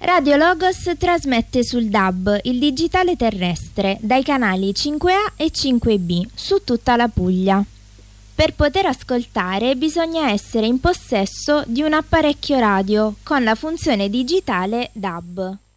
Radio Logos trasmette sul DAB, il digitale terrestre, dai canali 5A e 5B su tutta la Puglia. Per poter ascoltare bisogna essere in possesso di un apparecchio radio con la funzione digitale DAB.